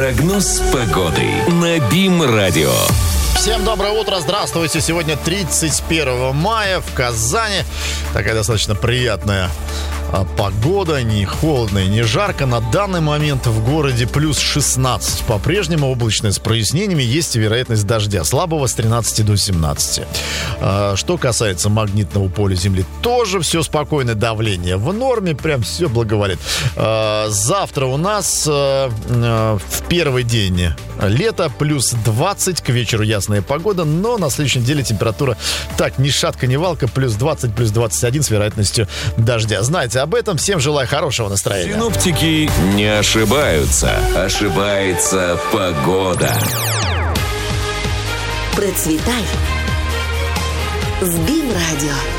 Прогноз погоды на БИМ-радио. Всем доброе утро, здравствуйте. Сегодня 31 мая в Казани. Такая достаточно приятная погода, не холодно и не жарко. На данный момент в городе плюс 16. По-прежнему облачно с прояснениями, есть вероятность дождя. Слабого с 13 до 17. Что касается магнитного поля Земли, тоже все спокойно. Давление в норме, прям все благоволит. Завтра у нас в первый день лето, плюс 20. К вечеру ясная погода, но на следующей неделе температура так, ни шатка, ни валка, плюс 20, плюс 21 с вероятностью дождя. Знаете об этом. Всем желаю хорошего настроения. Синоптики не ошибаются. Ошибается погода. Процветай с БИМ-радио.